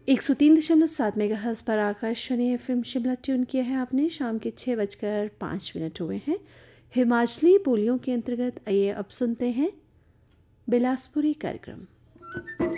103.7 megahertz पर Akashvani FM Shimla tune किया है आपने। शाम के 6:05 हुए हैं। हिमाचली बोलियों के अंतर्गत आइए अब सुनते हैं बिलासपुरी कार्यक्रम।